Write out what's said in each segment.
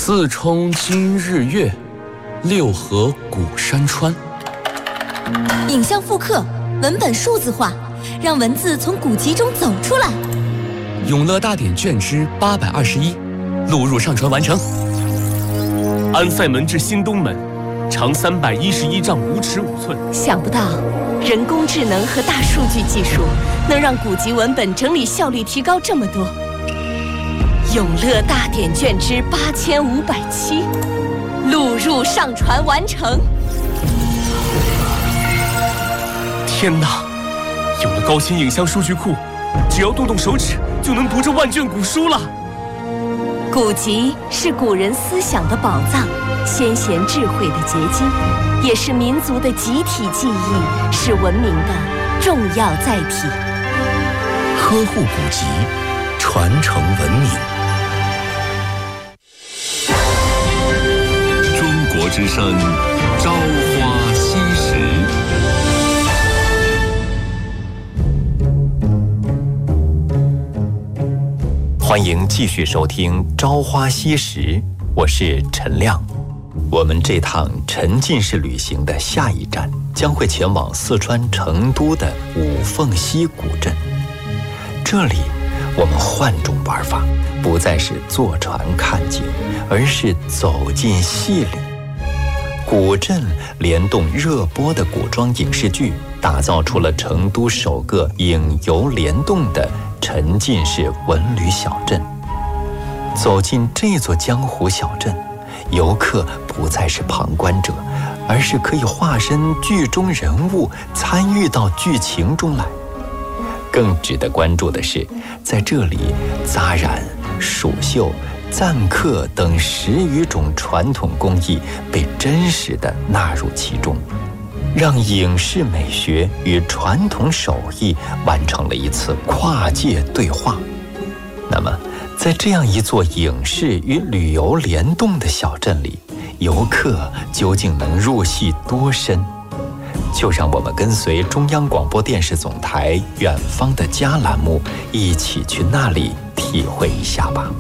四冲今日月，六合古山川。 影像复刻，文本数字化，让文字从古籍中走出来。 永乐大典卷之821，录入上传完成。 安塞门至新东门，长311丈5尺5寸。 想不到，人工智能和大数据技术能让古籍文本整理效率提高这么多。永乐大典卷之8507，录入上传完成。 天哪！有了高清影像数据库，只要动动手指就能读这万卷古书了。 古籍是古人思想的宝藏，先贤智慧的结晶，也是民族的集体记忆，是文明的重要载体。 呵护古籍，传承文明。中国之声，朝花夕拾。 欢迎继续收听《朝花夕拾》，我是陈亮。我们这趟沉浸式旅行的下一站将会前往四川成都的五凤溪古镇。这里我们换种玩法，不再是坐船看景，而是走进戏里。古镇联动热播的古装影视剧，打造出了成都首个影游联动的沉浸式文旅小镇。走进这座江湖小镇，游客不再是旁观者，而是可以化身剧中人物，参与到剧情中来。更值得关注的是，在这里扎染、蜀绣、赞刻等10余种传统工艺被真实地纳入其中，让影视美学与传统手艺完成了一次跨界对话。那么在这样一座影视与旅游联动的小镇里，游客究竟能入戏多深？就让我们跟随中央广播电视总台远方的家栏目，一起去那里体会一下吧。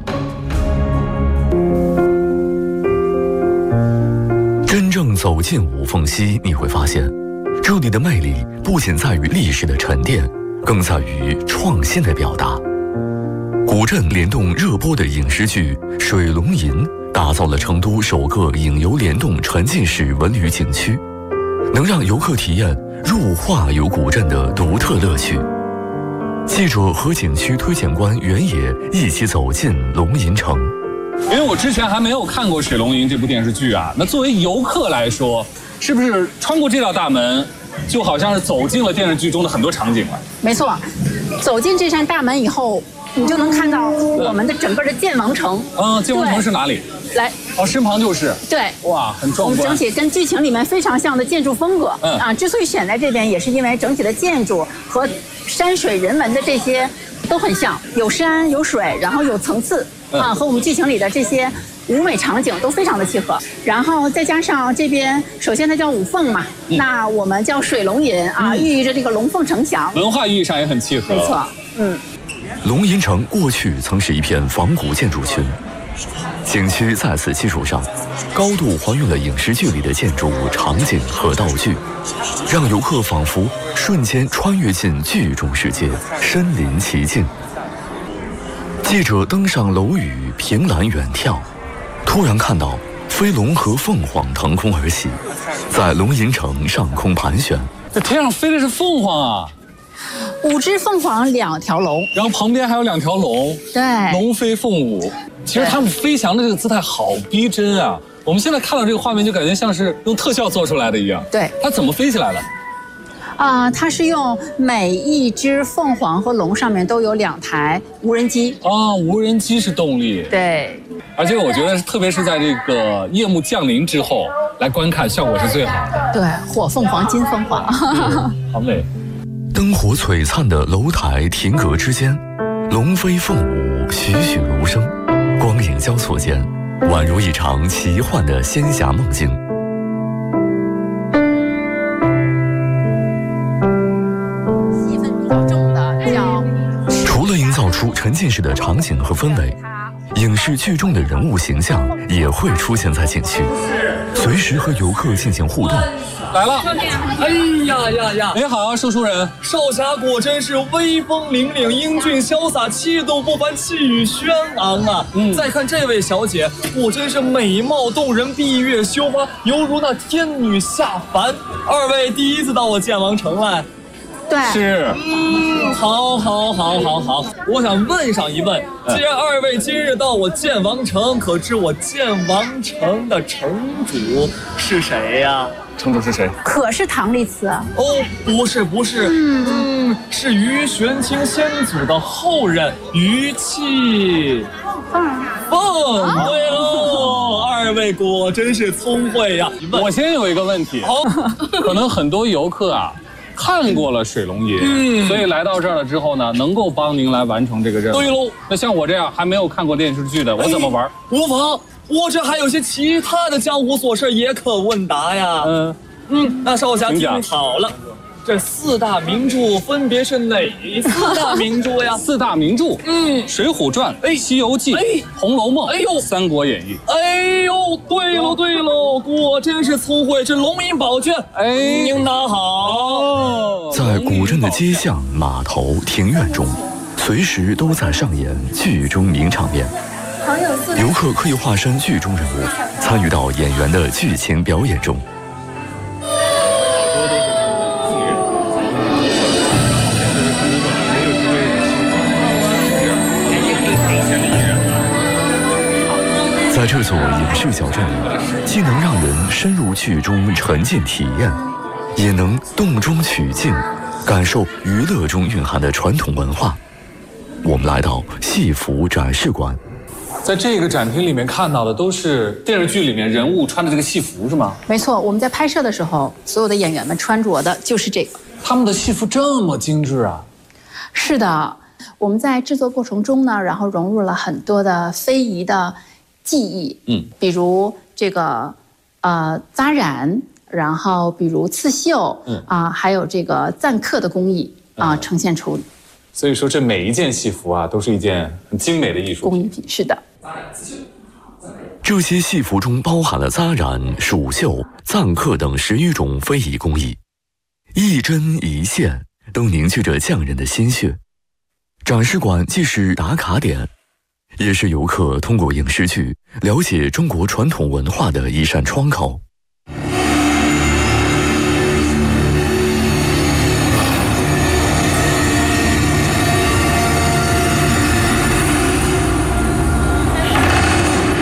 真正走进五凤溪，你会发现，这里的魅力不仅在于历史的沉淀，更在于创新的表达。古镇联动热播的影视剧《水龙吟》，打造了成都首个影游联动沉浸式文旅景区，能让游客体验入画游古镇的独特乐趣。记者和景区推荐官袁野一起走进龙吟城。 因为我之前还没有看过《水龙吟》这部电视剧啊，那作为游客来说，是不是穿过这道大门，就好像是走进了电视剧中的很多场景了？ 没错，走进这扇大门以后，你就能看到我们的整个的建王城。 建王城是哪里？ 来， 身旁就是。 对， 哇，很壮观。 我们整体跟剧情里面非常像的建筑风格。之所以选在这边，也是因为整体的建筑和山水人文的这些都很像，有山有水，然后有层次。和我们剧情里的这些舞美场景都非常的契合，然后再加上这边，首先它叫五凤嘛，那我们叫水龙吟啊，寓意着这个龙凤呈祥， 文化意义上也很契合。 没错， 龙吟城过去曾是一片仿古建筑群，景区在此基础上，高度还原了影视剧里的建筑物、场景和道具，让游客仿佛瞬间穿越进剧中世界，身临其境。记者登上楼宇，凭栏远眺，突然看到飞龙和凤凰腾空而起，在龙吟城上空盘旋。 这天上飞的是凤凰啊 ！5只凤凰，2条龙， 然后旁边还有2条龙， 对， 龙飞凤舞。其实它们飞翔的这个姿态好逼真啊！我们现在看到这个画面，就感觉像是用特效做出来的一样。 对， 它怎么飞起来的？ 它是用每一只凤凰和龙上面都有2台无人机无人机是动力。 对， 而且我觉得特别是在这个夜幕降临之后来观看，效果是最好的。 对，火凤凰金凤凰， 好美。 灯火璀璨的楼台亭阁之间，龙飞凤舞，栩栩如生，光影交错间，宛如一场奇幻的仙侠梦境。除了营造出沉浸式的场景和氛围， 影视剧中的人物形象也会出现在景区，随时和游客进行互动。 来了， 哎呀！ 你好，说书人。 少侠果真是威风凛凛、英俊潇洒、气度不凡、气宇轩昂啊！再看这位小姐，果真是美貌动人、闭月羞花，犹如那天女下凡。二位第一次到我剑王城来。 对， 是， 好，我想问上一问，既然二位今日到我剑王城，可知我剑王城的城主是谁呀？ 城主是谁？ 可是唐丽慈。 哦，不是，是于玄清先祖的后人于气凤。对喽，二位果真是聪慧呀！ 我先有一个问题，可能很多游客啊。看过了水龙吟，所以来到这儿了之后呢，能够帮您来完成这个任务。 对喽， 那像我这样还没有看过电视剧的，我怎么玩？ 无妨，我这还有些其他的江湖琐事也可问答呀。那少侠听好了，这4大名著分别是哪4大名著呀 ？4大名著，《水浒传》、西游记》、红楼梦》、三国演义。 哎呦，对喽，果真是聪慧，这龙吟宝卷，您拿好。 在古镇的街巷、码头、庭院中，随时都在上演剧中名场面。游客可以化身剧中人物，参与到演员的剧情表演中。在这座影视小镇里，既能让人深入剧中沉浸体验，也能动中取静，感受娱乐中蕴含的传统文化。我们来到戏服展示馆， 在这个展厅里面看到的都是电视剧里面人物穿的这个戏服，是吗？ 没错，我们在拍摄的时候，所有的演员们穿着的就是这个。 他们的戏服这么精致啊？ 是的，我们在制作过程中呢，然后融入了很多的非遗的技艺，比如这个扎染，然后比如刺绣，还有这个錾刻的工艺呈现出。 所以说，这每一件戏服啊，都是一件很精美的艺术工艺品。是的， 这些戏服中包含了扎染、蜀绣、錾刻等10余种非遗工艺，一针一线都凝聚着匠人的心血。展示馆既是打卡点，也是游客通过影视剧了解中国传统文化的一扇窗口。